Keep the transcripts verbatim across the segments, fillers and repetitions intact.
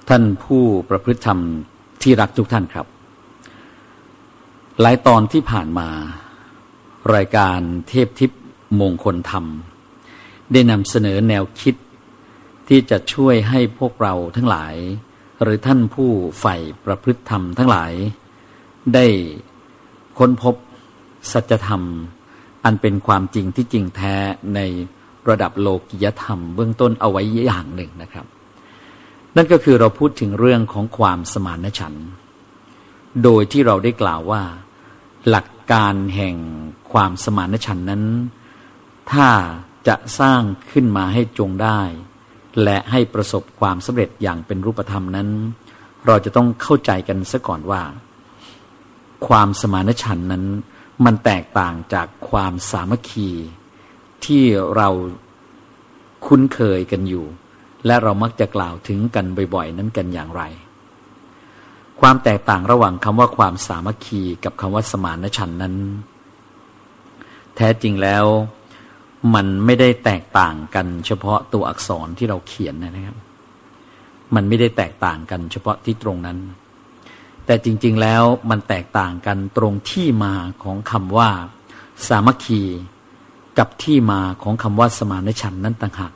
ท่านผู้ประพฤติธรรมที่รักทุกท่านครับหลายตอนที่ผ่านมารายการเทพทิพย์มงคลธรรมได้นำเสนอแนวคิดที่จะช่วยให้พวกเราทั้งหลายหรือท่านผู้ใฝ่ประพฤติธรรมทั้งหลายได้ค้นพบสัจธรรมอันเป็นความจริงที่จริงแท้ในระดับโลกิยธรรมเบื้องต้นเอาไว้อย่างหนึ่งนะครับนั่นก็คือเราพูดถึงเรื่องของความสมานฉันท์โดยที่เราได้กล่าวว่าหลักการแห่งความสมานฉันท์นั้นถ้าจะสร้างขึ้นมาให้จงได้และให้ประสบความสำเร็จอย่างเป็นรูปธรรมนั้นเราจะต้องเข้าใจกันซะก่อนว่าความสมานฉันท์นั้นมันแตกต่างจากความสามัคคีที่เราคุ้นเคยกันอยู่และเรามักจะกล่าวถึงกันบ่อยๆนั้นกันอย่างไรความแตกต่างระหว่างคำว่าความสามัคคีกับคำว่าสมานฉันท์นั้นแท้จริงแล้วมันไม่ได้แตกต่างกันเฉพาะตัวอักษรที่เราเขียนนะครับมันไม่ได้แตกต่างกันเฉพาะที่ตรงนั้นแต่จริงๆแล้วมันแตกต่างกันตรงที่มาของคำว่าสามัคคีกับที่มาของคำว่าสมานฉันท์นั้นต่างหาก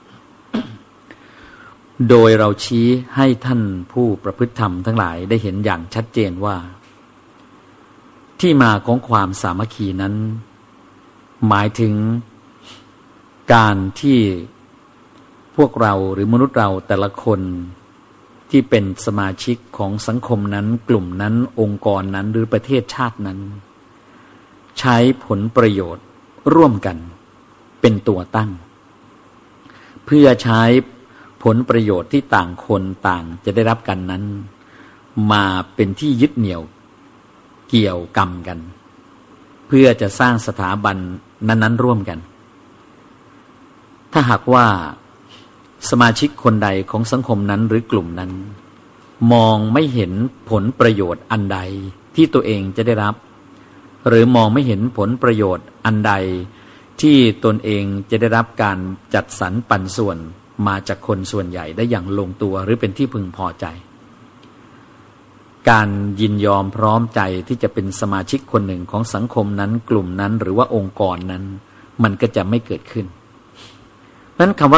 โดยเราชี้ให้ท่านผู้ประพฤติธรรมทั้งหลายได้เห็นอย่างชัดเจนว่าที่มาของความสามัคคีนั้นหมายถึงการที่พวกเราหรือมนุษย์เราแต่ละคนที่เป็นสมาชิกของสังคมนั้นกลุ่มนั้นองค์กรนั้นหรือประเทศชาตินั้นใช้ผลประโยชน์ร่วมกันเป็นตัวตั้งเพื่อใช้ผลประโยชน์ที่ต่างคนต่างจะได้รับกันนั้นมาเป็นที่ยึดเหนี่ยวเกี่ยวกรรมกันเพื่อจะสร้างสถาบันนั้นๆร่วมกันถ้าหากว่าสมาชิกคนใดของสังคมนั้นหรือกลุ่มนั้นมองไม่เห็นผลประโยชน์อันใดที่ตัวเองจะได้รับหรือมองไม่เห็นผลประโยชน์อันใดที่ตนเองจะได้รับการจัดสรรปันส่วนมาจากคนส่วนใหญ่ได้อย่างลงตัวหรือเป็นที่พึงพอใจการยินยอมพร้อมใจที่จะเป็นสมาชิกคนหนึ่งของสังคมนั้นกลุ่มนั้นหรือว่าองค์กรนั้นมันก็จะไม่เกิดขึ้นนั้นคำว่า